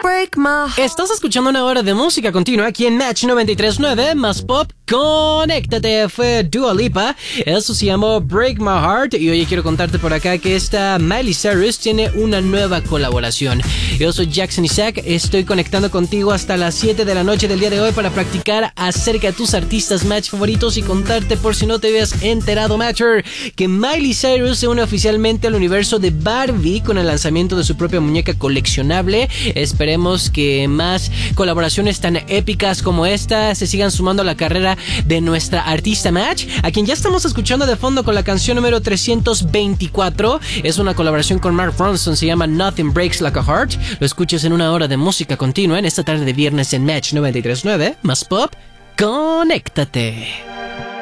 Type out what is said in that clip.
break my heart. Estás escuchando una hora de música continua aquí en Match 93.9 más pop. Conéctate, fue Dua Lipa. Eso se llamó Break My Heart. Y hoy quiero contarte por acá que esta Miley Cyrus tiene una nueva colaboración. Yo soy Jackson Isaac. Estoy conectando contigo hasta las 7 de la noche del día de hoy para practicar acerca de tus artistas Match favoritos y contarte, por si no te habías enterado, Matcher, que Miley Cyrus se une oficialmente al universo de Barbie con el lanzamiento de su propia muñeca coleccionable. Esperemos que más colaboraciones tan épicas como esta se sigan sumando a la carrera de nuestra artista Match, a quien ya estamos escuchando de fondo con la canción número 324. Es una colaboración con Mark Ronson, se llama Nothing Breaks Like a Heart. Lo escuchas en una hora de música continua en esta tarde de viernes en Match 93.9 más pop. Conéctate.